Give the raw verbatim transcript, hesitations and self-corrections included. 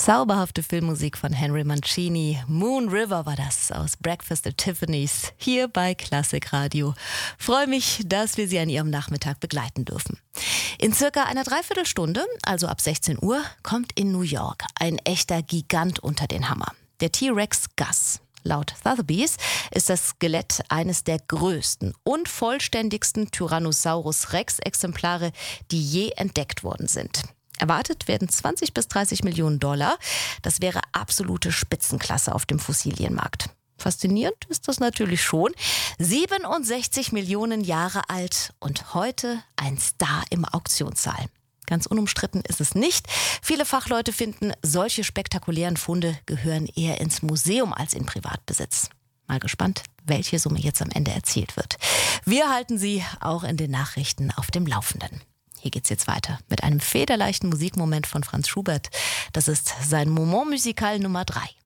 Zauberhafte Filmmusik von Henry Mancini. Moon River war das aus Breakfast at Tiffany's hier bei Klassik Radio. Freue mich, dass wir Sie an Ihrem Nachmittag begleiten dürfen. In circa einer Dreiviertelstunde, also ab sechzehn Uhr, kommt in New York ein echter Gigant unter den Hammer. Der T-Rex Gus. Laut Sotheby's ist das Skelett eines der größten und vollständigsten Tyrannosaurus Rex-Exemplare, die je entdeckt worden sind. Erwartet werden zwanzig bis dreißig Millionen Dollar. Das wäre absolute Spitzenklasse auf dem Fossilienmarkt. Faszinierend ist das natürlich schon. siebenundsechzig Millionen Jahre alt und heute ein Star im Auktionssaal. Ganz unumstritten ist es nicht. Viele Fachleute finden, solche spektakulären Funde gehören eher ins Museum als in Privatbesitz. Mal gespannt, welche Summe jetzt am Ende erzielt wird. Wir halten Sie auch in den Nachrichten auf dem Laufenden. Hier geht's jetzt weiter mit einem federleichten Musikmoment von Franz Schubert. Das ist sein Moment musical Nummer drei.